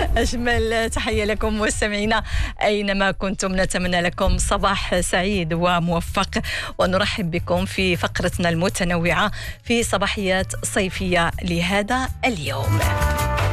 أجمل تحية لكم مستمعينا أينما كنتم، نتمنى لكم صباح سعيد وموفق، ونرحب بكم في فقرتنا المتنوعة في صباحيات صيفية لهذا اليوم.